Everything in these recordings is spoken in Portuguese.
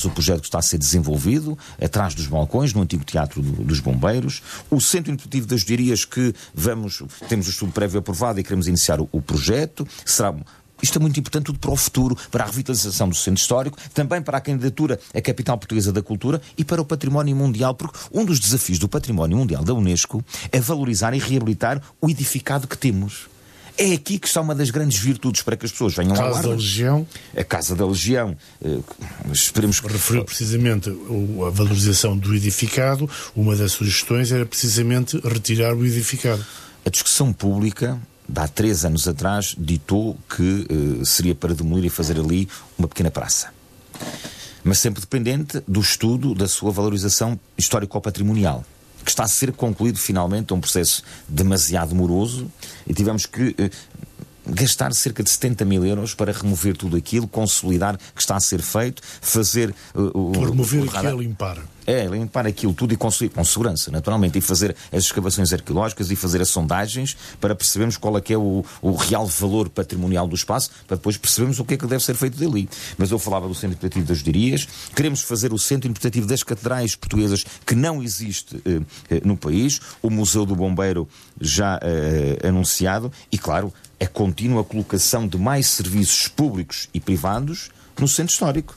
o projeto que está a ser desenvolvido, atrás dos balcões, no antigo Teatro dos Bombeiros, o Centro Interpretativo das Judiarias, que temos o estudo prévio aprovado e queremos iniciar o projeto. Isto é muito importante tudo para o futuro, para a revitalização do centro histórico, também para a candidatura à capital portuguesa da cultura e para o património mundial, porque um dos desafios do património mundial da Unesco é valorizar e reabilitar o edificado que temos. É aqui que está uma das grandes virtudes para que as pessoas venham ao Casa da Legião. A Casa da Legião. Esperemos que... Referiu precisamente a valorização do edificado. Uma das sugestões era precisamente retirar o edificado. A discussão pública, de há 3 anos atrás, ditou que seria para demolir e fazer ali uma pequena praça. Mas sempre dependente do estudo da sua valorização histórico-patrimonial, que está a ser concluído finalmente, um processo demasiado moroso, e tivemos que gastar cerca de 70 mil euros para remover tudo aquilo, consolidar que está a ser feito, fazer... remover aquilo é limpar. Limpar aquilo tudo e construir com segurança, naturalmente, e fazer as escavações arqueológicas e fazer as sondagens para percebermos qual é que é o real valor patrimonial do espaço, para depois percebermos o que é que deve ser feito dali. Mas eu falava do Centro Interpretativo das Judiarias, queremos fazer o Centro Interpretativo das Catedrais Portuguesas, que não existe no país, o Museu do Bombeiro já anunciado, e claro, a contínua colocação de mais serviços públicos e privados no centro histórico.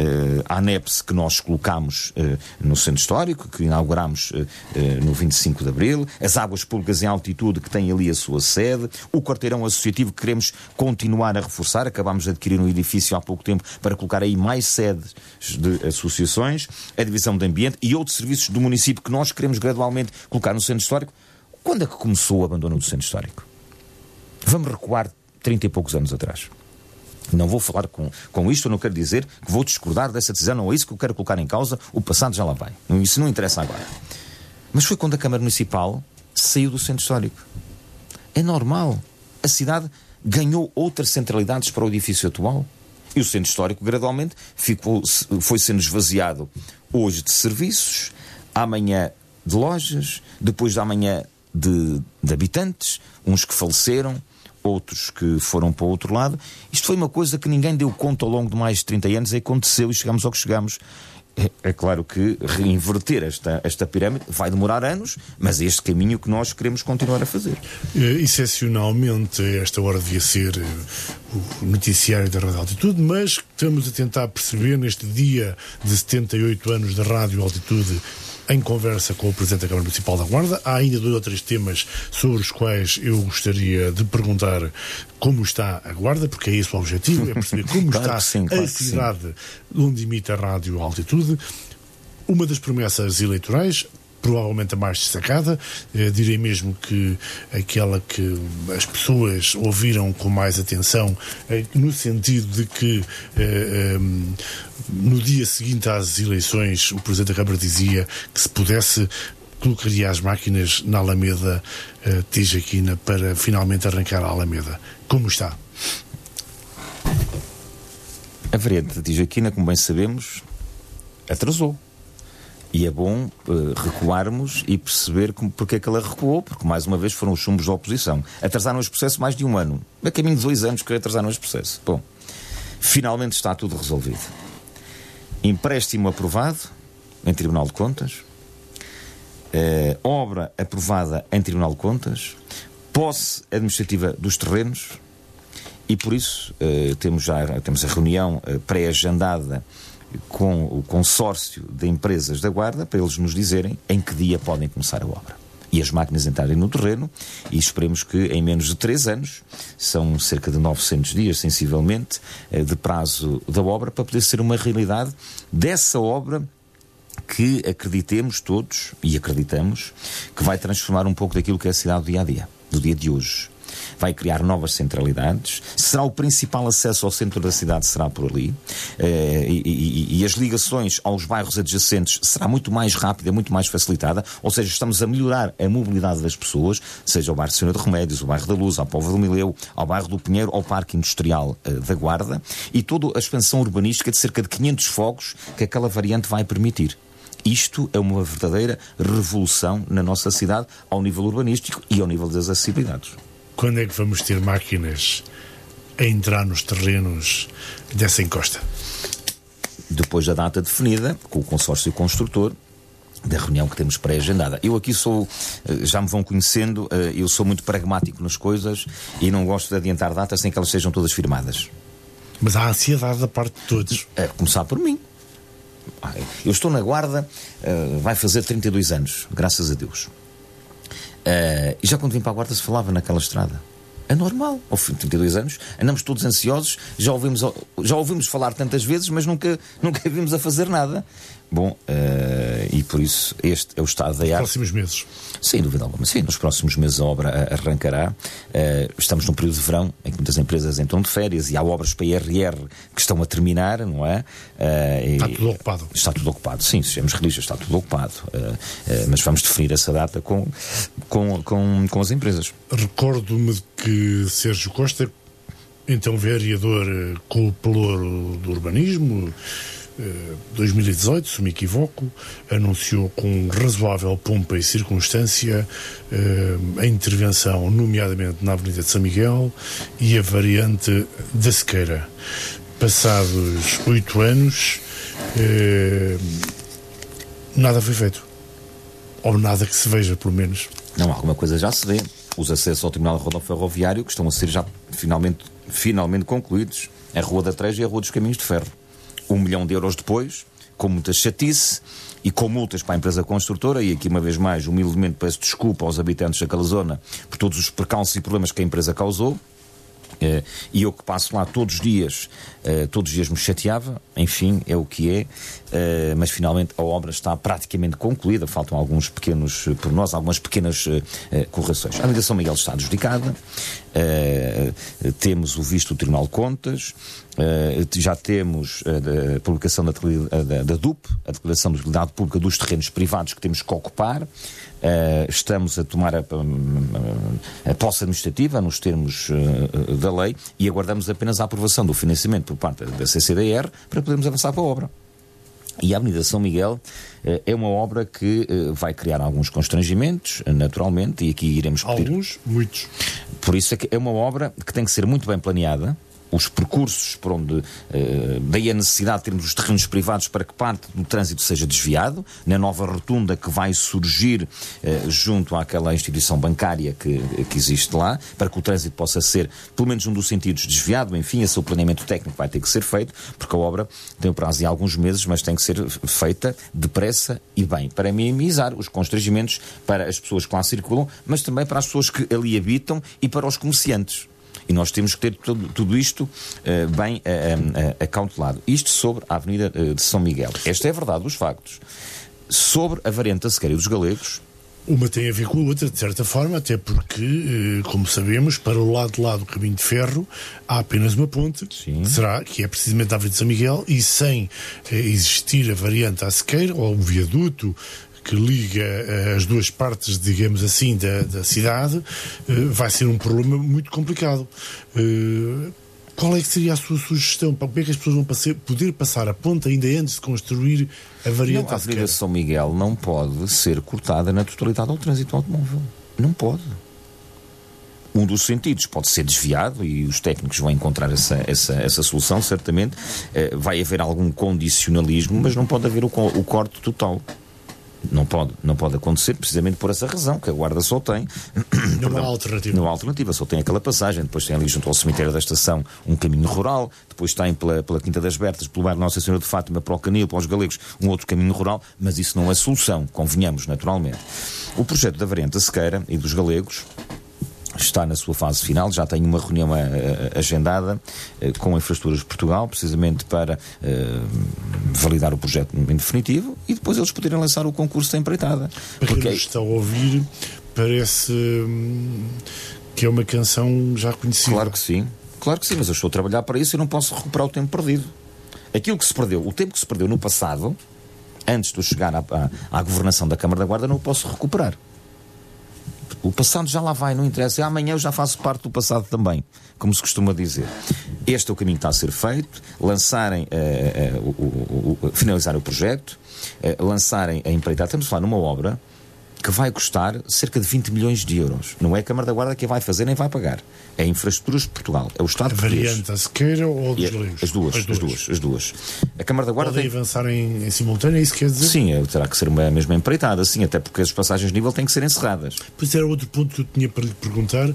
A ANEPS, que nós colocámos no centro histórico, que inaugurámos no 25 de Abril, as águas públicas em altitude, que têm ali a sua sede, o quarteirão associativo, que queremos continuar a reforçar, acabámos de adquirir um edifício há pouco tempo para colocar aí mais sedes de associações, a divisão de ambiente e outros serviços do município que nós queremos gradualmente colocar no centro histórico. Quando é que começou o abandono do centro histórico? Vamos recuar 30 e poucos anos atrás. Não vou falar com isto, eu não quero dizer que vou discordar dessa decisão, não é isso que eu quero colocar em causa, o passado já lá vai. Isso não interessa agora. Mas foi quando a Câmara Municipal saiu do centro histórico. É normal. A cidade ganhou outras centralidades para o edifício atual. E o centro histórico, gradualmente, foi sendo esvaziado hoje de serviços, amanhã de lojas, depois de amanhã de habitantes, uns que faleceram, outros que foram para o outro lado. Isto foi uma coisa que ninguém deu conta ao longo de mais de 30 anos, e aconteceu e chegamos ao que chegamos. É claro que reinverter esta pirâmide vai demorar anos, mas é este caminho que nós queremos continuar a fazer. Excepcionalmente, esta hora devia ser o noticiário da Rádio Altitude, mas estamos a tentar perceber, neste dia de 78 anos da Rádio Altitude, em conversa com o Presidente da Câmara Municipal da Guarda. Há ainda 2 ou 3 temas sobre os quais eu gostaria de perguntar como está a Guarda, porque é esse o objetivo, é perceber como claro está claro a cidade onde imita a Rádio Altitude. Uma das promessas eleitorais, provavelmente a mais destacada, direi mesmo que aquela que as pessoas ouviram com mais atenção, no sentido de que no dia seguinte às eleições o Presidente da Câmara dizia que, se pudesse, colocaria as máquinas na Alameda Tijaquina para finalmente arrancar a Alameda. Como está? A variante da Tijaquina, como bem sabemos, atrasou. E é bom recuarmos e perceber porque é que ela recuou, porque mais uma vez foram os chumbos da oposição. Atrasaram este processo mais de 1 ano. A caminho de 2 anos que atrasaram este processo. Bom, finalmente está tudo resolvido. Empréstimo aprovado em Tribunal de Contas, obra aprovada em Tribunal de Contas, posse administrativa dos terrenos, e por isso temos a reunião pré-agendada com o consórcio de empresas da Guarda, para eles nos dizerem em que dia podem começar a obra. E as máquinas entrarem no terreno, e esperemos que em menos de 3 anos, são cerca de 900 dias, sensivelmente, de prazo da obra, para poder ser uma realidade dessa obra que acreditemos todos, e acreditamos, que vai transformar um pouco daquilo que é a cidade do dia-a-dia, do dia de hoje. Vai criar novas centralidades, será o principal acesso ao centro da cidade, será por ali, e as ligações aos bairros adjacentes será muito mais rápida, muito mais facilitada, ou seja, estamos a melhorar a mobilidade das pessoas, seja ao bairro Senhora de Remédios, ao bairro da Luz, ao Póvoa do Mileu, ao bairro do Pinheiro, ao Parque Industrial da Guarda, e toda a expansão urbanística de cerca de 500 fogos que aquela variante vai permitir. Isto é uma verdadeira revolução na nossa cidade, ao nível urbanístico e ao nível das acessibilidades. Quando é que vamos ter máquinas a entrar nos terrenos dessa encosta? depois da data definida, com o consórcio construtor, da reunião que temos pré-agendada. Eu aqui já me vão conhecendo, eu sou muito pragmático nas coisas e não gosto de adiantar datas sem que elas sejam todas firmadas. Mas há ansiedade da parte de todos. A começar por mim. Eu estou na Guarda, vai fazer 32 anos, graças a Deus. E já quando vim para a Guarda se falava naquela estrada. É normal, ao fim de 32 anos, andamos todos ansiosos, já ouvimos falar tantas vezes, mas nunca vimos a fazer nada. Bom, e por isso este é o estado da arte. Nos próximos meses. Sem dúvida alguma, sim, nos próximos meses a obra arrancará. Estamos num período de verão em que muitas empresas entram de férias e há obras para IRR que estão a terminar, não é? Está tudo ocupado. Está tudo ocupado, sim, sejamos realistas, está tudo ocupado. Mas vamos definir essa data com as empresas. Recordo-me de que Sérgio Costa, então vereador com o pelouro do urbanismo, 2018, se me equivoco, anunciou com razoável pompa e circunstância a intervenção, nomeadamente na Avenida de São Miguel e a variante da Sequeira. Passados 8 anos, nada foi feito. Ou nada que se veja, pelo menos. Não, alguma coisa já se vê. Os acessos ao Terminal Rodoferroviário que estão a ser já finalmente concluídos. A Rua da Treja e a Rua dos Caminhos de Ferro. 1 milhão de euros depois, com muita chatice e com multas para a empresa construtora, e aqui uma vez mais, humildemente peço desculpa aos habitantes daquela zona por todos os percalços e problemas que a empresa causou. E eu que passo lá todos os dias me chateava, enfim, é o que é, mas finalmente a obra está praticamente concluída, faltam algumas pequenas correções. A Avenida São Miguel está adjudicada, temos o visto do Tribunal de Contas, já temos a publicação da DUP, a Declaração de Utilidade Pública dos terrenos privados que temos que ocupar. Estamos a tomar a posse administrativa nos termos da lei e aguardamos apenas a aprovação do financiamento por parte da CCDR para podermos avançar com a obra. E a Avenida São Miguel é uma obra que vai criar alguns constrangimentos, naturalmente, e aqui iremos pedir... Alguns? Muitos. Por isso é que é uma obra que tem que ser muito bem planeada. Os percursos por onde, daí a necessidade de termos os terrenos privados para que parte do trânsito seja desviado, na nova rotunda que vai surgir junto àquela instituição bancária que existe lá, para que o trânsito possa ser, pelo menos um dos sentidos, desviado. Enfim, esse é o planeamento técnico que vai ter que ser feito, porque a obra tem o prazo de alguns meses, mas tem que ser feita depressa e bem, para minimizar os constrangimentos para as pessoas que lá circulam, mas também para as pessoas que ali habitam e para os comerciantes. E nós temos que ter tudo isto bem acautelado. Isto sobre a Avenida de São Miguel. Esta é a verdade dos factos. Sobre a variante da Sequeira e dos Galegos... Uma tem a ver com a outra, de certa forma, até porque, como sabemos, para o lado de lá do caminho de ferro há apenas uma ponte, que é precisamente a Avenida de São Miguel, e sem existir a variante à Sequeira, ou um viaduto que liga as duas partes, digamos assim, da cidade, vai ser um problema muito complicado. Qual é que seria a sua sugestão? Como é que as pessoas vão poder passar a ponte ainda antes de construir a variante? A Avenida São Miguel não pode ser cortada na totalidade ao trânsito automóvel. Não pode. Um dos sentidos pode ser desviado e os técnicos vão encontrar essa solução, certamente. Vai haver algum condicionalismo, mas não pode haver o corte total. Não pode acontecer, precisamente por essa razão que a Guarda só tem. Não há alternativa. Não há alternativa, só tem aquela passagem. Depois tem ali junto ao cemitério da estação um caminho rural, depois tem pela Quinta das Bertas, pelo bairro Nossa Senhora de Fátima, para o Canil, para os Galegos, um outro caminho rural, mas isso não é solução, convenhamos, naturalmente. O projeto da variante da Sequeira e dos Galegos está na sua fase final, já tem uma reunião agendada com a Infraestruturas de Portugal, precisamente para validar o projeto em definitivo e depois eles poderem lançar o concurso da empreitada. Para quem está a ouvir, parece que é uma canção já conhecida. Claro que sim, mas eu estou a trabalhar para isso e não posso recuperar o tempo perdido. Aquilo que se perdeu, o tempo que se perdeu no passado, antes de eu chegar à governação da Câmara da Guarda, não o posso recuperar. O passado já lá vai, não interessa. Amanhã eu já faço parte do passado também, como se costuma dizer. Este é o caminho que está a ser feito. Finalizar o projeto, lançarem a empreitada. Estamos a falar numa obra que vai custar cerca de 20 milhões de euros. Não é a Câmara da Guarda que a vai fazer nem vai pagar. É a Infraestruturas de Portugal. É o Estado português. A variante a Sequeira ou dos Galegos? As duas. A Câmara da Guarda podem avançar em simultâneo, é isso que quer dizer? Sim, terá que ser a mesma empreitada, sim, até porque as passagens de nível têm que ser encerradas. Pois era outro ponto que eu tinha para lhe perguntar.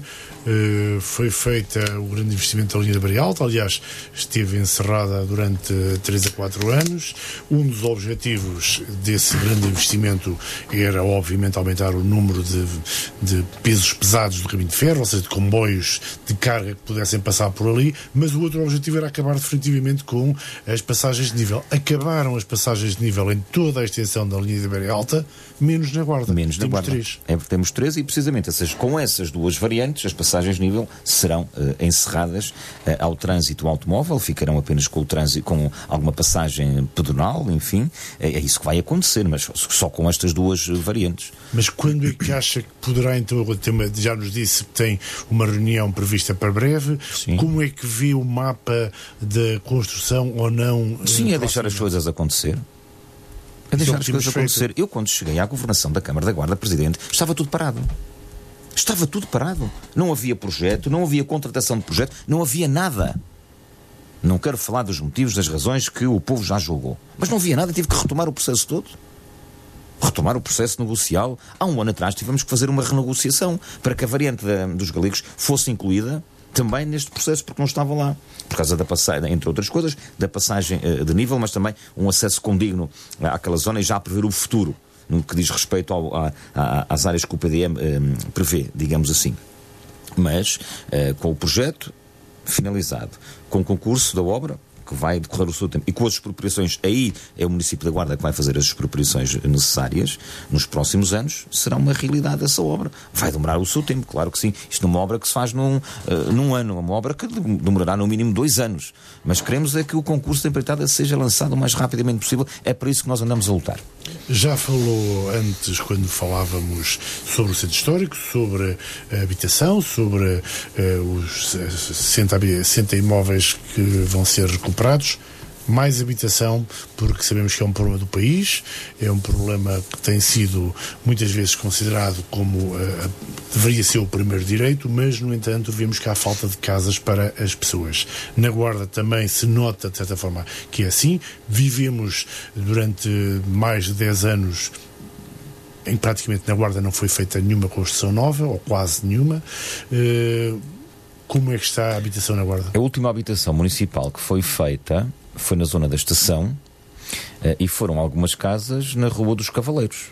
Foi feita o grande investimento da linha da Beira Alta, aliás, esteve encerrada durante 3 a 4 anos. Um dos objetivos desse grande investimento era, obviamente, aumentar o número de pesos pesados do caminho de ferro, ou seja, de comboios de carga que pudessem passar por ali, mas o outro objetivo era acabar definitivamente com as passagens de nível. Acabaram as passagens de nível em toda a extensão da linha da Beira Alta, menos na Guarda. Menos na Guarda. Temos 3 e precisamente com essas duas variantes, as passagens de nível serão encerradas ao trânsito automóvel, ficarão apenas com o trânsito, com alguma passagem pedonal, enfim, é isso que vai acontecer, mas só com estas duas variantes. Mas quando é que acha que poderá, então, já nos disse que tem uma reunião prevista para breve, sim. Como é que vê o mapa da construção ou não? Sim, é deixar as coisas acontecer. É deixar as coisas acontecer. Eu, quando cheguei à governação da Câmara da Guarda, Presidente, estava tudo parado. Estava tudo parado. Não havia projeto, não havia contratação de projeto, não havia nada. Não quero falar dos motivos, das razões que o povo já julgou. Mas não havia nada, tive que retomar o processo todo. Retomar o processo negocial. Há um ano atrás tivemos que fazer uma renegociação para que a variante dos Galegos fosse incluída também neste processo, porque não estava lá. Por causa da passagem, entre outras coisas, da passagem de nível, mas também um acesso condigno àquela zona e já a prever o futuro, no que diz respeito às áreas que o PDM prevê, digamos assim. Mas, com o projeto finalizado, com o concurso da obra, que vai decorrer o seu tempo, e com as expropriações, aí é o município da Guarda que vai fazer as expropriações necessárias, nos próximos anos, será uma realidade essa obra. Vai demorar o seu tempo, claro que sim. Isto não é uma obra que se faz num ano, é uma obra que demorará no mínimo 2 anos. Mas queremos é que o concurso de empreitada seja lançado o mais rapidamente possível. É para isso que nós andamos a lutar. Já falou antes, quando falávamos sobre o centro histórico, sobre a habitação, sobre os 60 imóveis que vão ser recuperados. Mais habitação, porque sabemos que é um problema do país, é um problema que tem sido muitas vezes considerado como deveria ser o primeiro direito, mas no entanto vemos que há falta de casas para as pessoas. Na Guarda também se nota de certa forma que é assim. Vivemos durante mais de 10 anos em que praticamente na Guarda não foi feita nenhuma construção nova, ou quase nenhuma. Como é que está a habitação na Guarda? A última habitação municipal que foi feita foi na zona da estação e foram algumas casas na Rua dos Cavaleiros.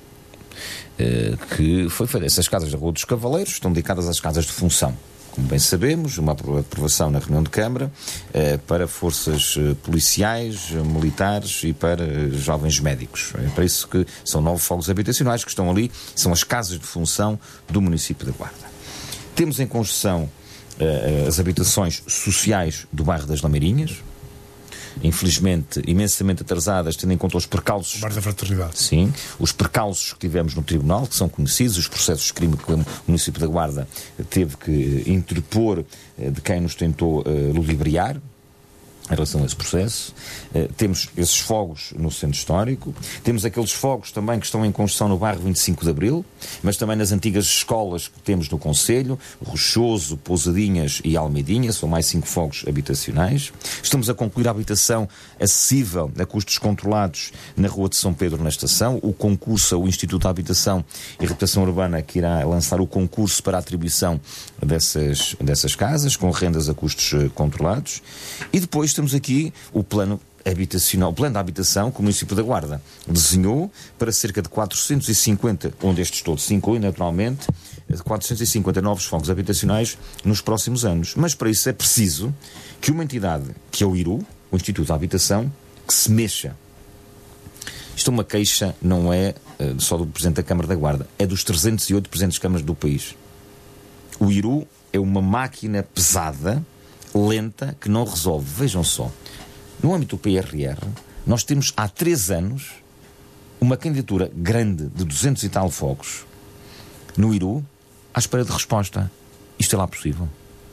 Que foi feita. Essas casas da Rua dos Cavaleiros estão dedicadas às casas de função. Como bem sabemos, uma aprovação na reunião de Câmara para forças policiais, militares e para jovens médicos. É para isso que são 9 fogos habitacionais que estão ali, são as casas de função do município da Guarda. Temos em construção as habitações sociais do bairro das Lameirinhas, infelizmente imensamente atrasadas, tendo em conta os percalços. O bairro da Fraternidade. Sim, os percalços que tivemos no tribunal, que são conhecidos, os processos de crime que o município da Guarda teve que interpor de quem nos tentou ludibriar em relação a esse processo. Temos esses fogos no centro histórico, temos aqueles fogos também que estão em construção no bairro 25 de Abril, mas também nas antigas escolas que temos no Concelho, Rochoso, Pousadinhas e Almeidinha, são mais 5 fogos habitacionais. Estamos a concluir a habitação acessível a custos controlados na Rua de São Pedro, na estação. O concurso, o Instituto de Habitação e Reputação Urbana, que irá lançar o concurso para a atribuição dessas casas, com rendas a custos controlados. E depois temos aqui o plano habitacional, o plano de habitação que o município da Guarda desenhou para cerca de 450, onde estes todos se incluem naturalmente, 450 novos fogos habitacionais nos próximos anos. Mas para isso é preciso que uma entidade, que é o IRU, o Instituto de Habitação, que se mexa. Isto é uma queixa, não é só do Presidente da Câmara da Guarda, é dos 308 Presidentes de Câmaras do país. O IRU é uma máquina pesada, lenta, que não resolve. Vejam só, no âmbito do PRR, nós temos há 3 anos uma candidatura grande de 200 e tal fogos no IRU à espera de resposta. Isto é lá possível?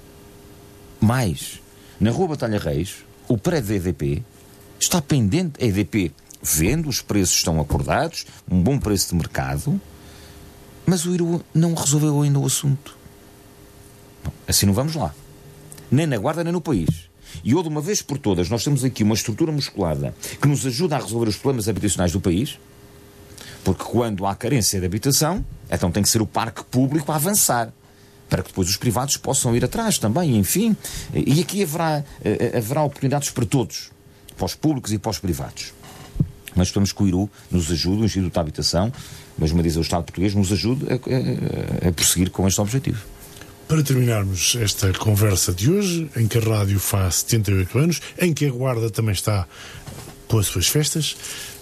Mais, na Rua Batalha Reis, o prédio da EDP está pendente. A EDP vende, os preços estão acordados, um bom preço de mercado, Mas o IRU não resolveu ainda o assunto. Bom, assim não vamos lá. Nem na Guarda, nem no país. E ou de uma vez por todas nós temos aqui uma estrutura musculada que nos ajuda a resolver os problemas habitacionais do país, porque quando há carência de habitação, então tem que ser o parque público a avançar, para que depois os privados possam ir atrás também, enfim. E aqui haverá oportunidades para todos, para os públicos e para os privados. Mas esperamos que o IRU nos ajude, o Instituto da Habitação, mas me diz o Estado português, nos ajude a prosseguir com este objetivo. Para terminarmos esta conversa de hoje, em que a rádio faz 78 anos, em que a Guarda também está com as suas festas,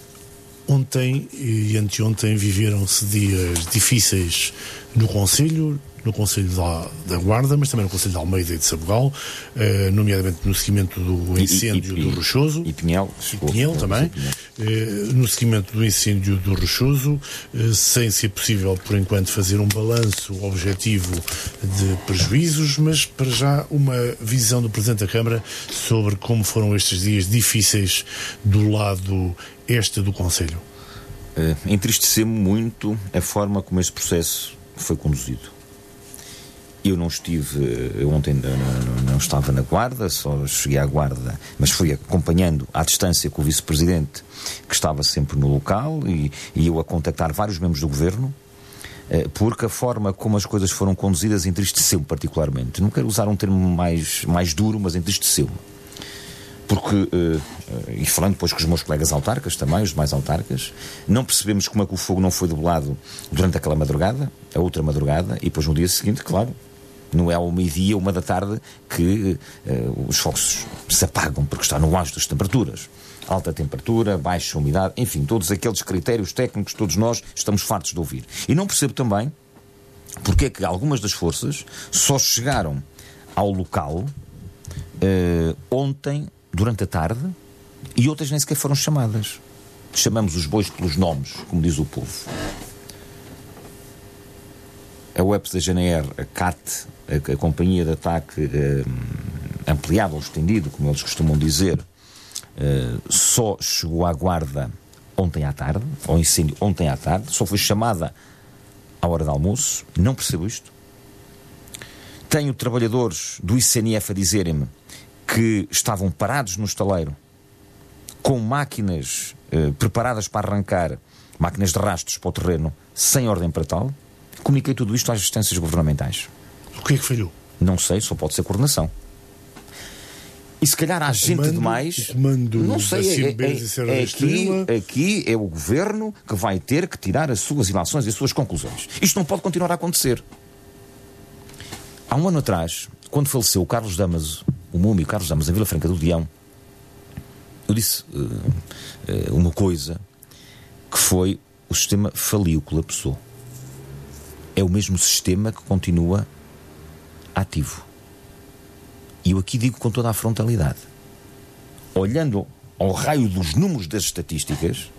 ontem e anteontem viveram-se dias difíceis no Conselho da Guarda, mas também no Conselho de Almeida e de Sabugal, nomeadamente no seguimento do incêndio do Rochoso. E Pinhel. Pinhel também. No seguimento do incêndio do Rochoso, sem ser possível, por enquanto, fazer um balanço objetivo de prejuízos, mas para já uma visão do Presidente da Câmara sobre como foram estes dias difíceis do lado este do Conselho. Entristeceu-me muito a forma como este processo foi conduzido. Eu não estive, ontem não estava na Guarda, só cheguei à Guarda, mas fui acompanhando à distância com o Vice-Presidente, que estava sempre no local, e eu a contactar vários membros do Governo, porque a forma como as coisas foram conduzidas entristeceu-me particularmente. Não quero usar um termo mais duro, mas entristeceu-me. Porque, e falando depois com os meus colegas autarcas também, os demais autarcas, não percebemos como é que o fogo não foi debelado durante aquela madrugada, a outra madrugada, e depois no dia seguinte, claro, não é ao meio-dia, 1 da tarde, que os fogos se apagam, porque está no auge das temperaturas. Alta temperatura, baixa umidade, enfim, todos aqueles critérios técnicos, todos nós estamos fartos de ouvir. E não percebo também porque é que algumas das forças só chegaram ao local ontem, durante a tarde, e outras nem sequer foram chamadas. Chamamos os bois pelos nomes, como diz o povo. A UEPS da GNR, a CAT, a Companhia de Ataque Ampliado ou Estendido, como eles costumam dizer, só chegou à Guarda ontem à tarde, ao incêndio ontem à tarde, só foi chamada à hora de almoço. Não percebo isto. Tenho trabalhadores do ICNF a dizerem-me que estavam parados no estaleiro com máquinas preparadas para arrancar, máquinas de rastros para o terreno, sem ordem para tal. Comuniquei tudo isto às instâncias governamentais. O que é que falhou? Não sei, só pode ser coordenação. E se calhar há gente demais. Não sei, aqui é o Governo que vai ter que tirar as suas ilações e as suas conclusões. Isto não pode continuar a acontecer. Há um ano atrás, quando faleceu o Carlos Damaso, o múmio Carlos Damaso, em Vila Franca do Dião, eu disse uma coisa, que foi: o sistema faliu, colapsou. É o mesmo sistema que continua ativo. E eu aqui digo com toda a frontalidade, olhando ao raio dos números das estatísticas,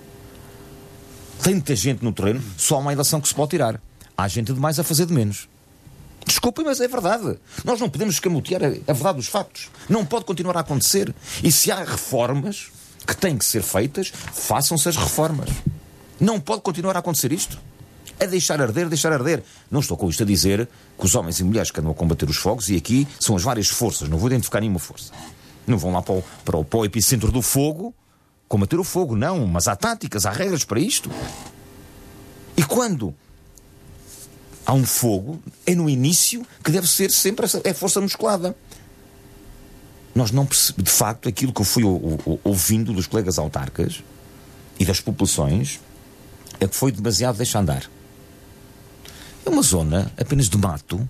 tanta gente no terreno, só há uma ilação que se pode tirar. Há gente demais a fazer de menos. Desculpem, mas é verdade. Nós não podemos escamotear a verdade dos factos. Não pode continuar a acontecer. E se há reformas que têm que ser feitas, façam-se as reformas. Não pode continuar a acontecer isto. É deixar arder, deixar arder. Não estou com isto a dizer que os homens e mulheres que andam a combater os fogos, e aqui são as várias forças, não vou identificar nenhuma força. Não vão lá para o epicentro do fogo combater o fogo, não. Mas há táticas, há regras para isto. E quando há um fogo, é no início que deve ser sempre a força musculada. Nós não percebemos, de facto, aquilo que eu fui ouvindo dos colegas autarcas e das populações, é que foi demasiado deixar andar. É uma zona apenas de mato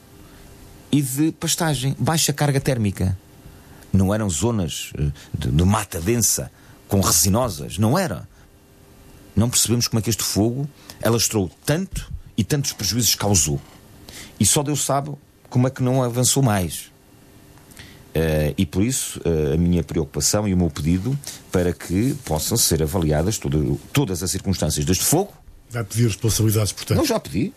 e de pastagem, baixa carga térmica. Não eram zonas de mata densa, com resinosas, não era. Não percebemos como é que este fogo alastrou tanto e tantos prejuízos causou. E só Deus sabe como é que não avançou mais. E por isso a minha preocupação e o meu pedido para que possam ser avaliadas todas as circunstâncias deste fogo. Vai pedir responsabilidades, portanto? Não, já pedi.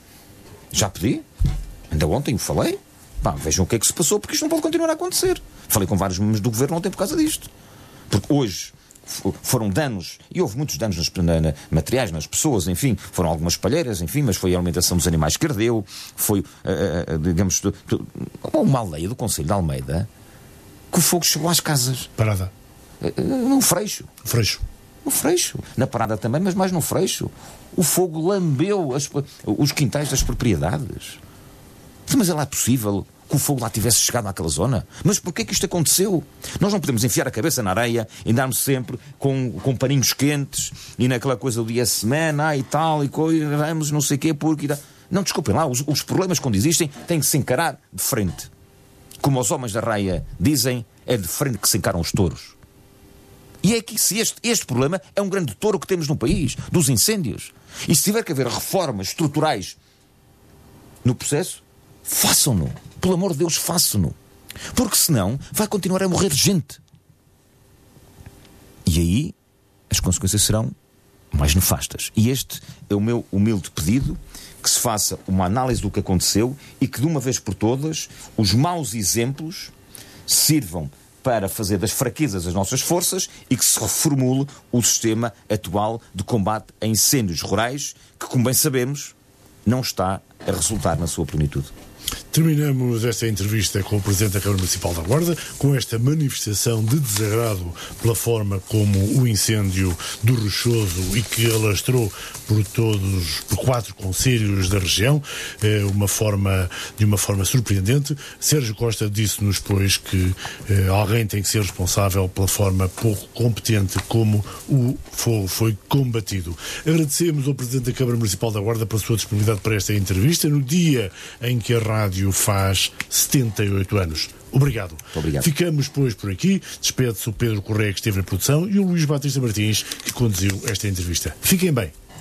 Ainda ontem falei. Vejam o que é que se passou, porque isto não pode continuar a acontecer. Falei com vários membros do Governo ontem por causa disto. Porque hoje foram danos, e houve muitos danos materiais, nas pessoas, enfim, foram algumas palheiras, enfim, mas foi a alimentação dos animais que ardeu, foi, digamos, uma aldeia do concelho de Almeida que o fogo chegou às casas. Parada. No Freixo. No Freixo. Na Parada também, mas mais no Freixo. O fogo lambeu os quintais das propriedades. Mas é lá possível que o fogo lá tivesse chegado àquela zona? Mas porquê que isto aconteceu? Nós não podemos enfiar a cabeça na areia e andarmos sempre com paninhos quentes e naquela coisa do dia semana e tal, e vamos não sei o quê, porque... Não, desculpem lá, os problemas quando existem têm que se encarar de frente. Como os homens da raia dizem, é de frente que se encaram os touros. E é que se este problema é um grande touro que temos no país, dos incêndios. E se tiver que haver reformas estruturais no processo, façam-no. Pelo amor de Deus, façam-no. Porque senão vai continuar a morrer gente. E aí as consequências serão mais nefastas. E este é o meu humilde pedido, que se faça uma análise do que aconteceu e que de uma vez por todas os maus exemplos sirvam para fazer das fraquezas as nossas forças e que se reformule o sistema atual de combate a incêndios rurais, que, como bem sabemos, não está a resultar na sua plenitude. Terminamos esta entrevista com o Presidente da Câmara Municipal da Guarda, com esta manifestação de desagrado pela forma como o incêndio do Rochoso e que alastrou por 4 concelhos da região, de uma forma surpreendente. Sérgio Costa disse-nos, pois, que alguém tem que ser responsável pela forma pouco competente como o fogo foi combatido. Agradecemos ao Presidente da Câmara Municipal da Guarda pela sua disponibilidade para esta entrevista, no dia em que a rádio faz 78 anos. Obrigado. Muito obrigado. Ficamos, pois, por aqui. Despede-se o Pedro Correia, que esteve na produção, e o Luís Batista Martins, que conduziu esta entrevista. Fiquem bem.